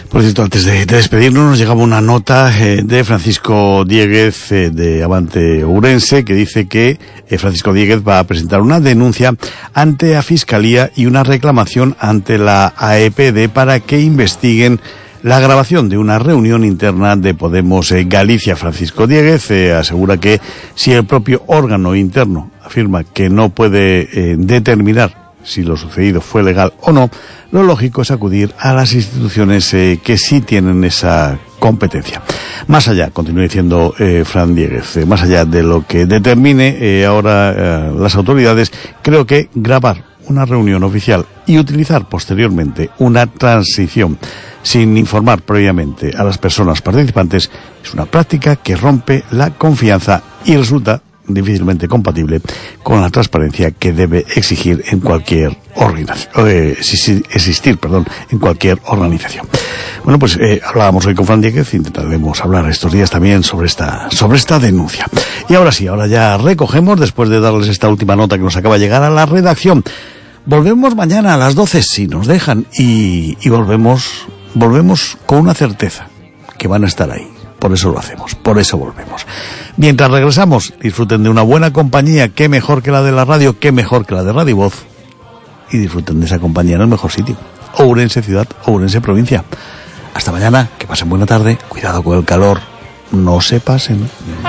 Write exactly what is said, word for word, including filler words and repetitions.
Por cierto, antes de, de despedirnos, nos llegaba una nota eh, de Francisco Dieguez eh, de Avante Ourense, que dice que eh, Francisco Dieguez va a presentar una denuncia ante la Fiscalía y una reclamación ante la A E P D para que investiguen la grabación de una reunión interna de Podemos eh, Galicia. Francisco Dieguez eh, asegura que si el propio órgano interno afirma que no puede eh, determinar si lo sucedido fue legal o no, lo lógico es acudir a las instituciones eh, que sí tienen esa competencia. Más allá, continúa diciendo eh, Fran Dieguez, eh, más allá de lo que determine eh, ahora eh, las autoridades, creo que grabar una reunión oficial y utilizar posteriormente una transición sin informar previamente a las personas participantes es una práctica que rompe la confianza y resulta difícilmente compatible con la transparencia que debe exigir en cualquier organización, eh, existir, perdón, en cualquier organización. Bueno, pues eh, hablábamos hoy con Fran Dieguez, intentaremos hablar estos días también sobre esta, sobre esta denuncia. Y ahora sí, ahora ya recogemos, después de darles esta última nota que nos acaba de llegar a la redacción. Volvemos mañana a las doce, si nos dejan, y, y volvemos, volvemos con una certeza, que van a estar ahí. Por eso lo hacemos, por eso volvemos. Mientras regresamos, disfruten de una buena compañía, qué mejor que la de la radio, qué mejor que la de Radio Voz, y disfruten de esa compañía en el mejor sitio, Ourense ciudad, Ourense provincia. Hasta mañana, que pasen buena tarde, cuidado con el calor, no se pasen.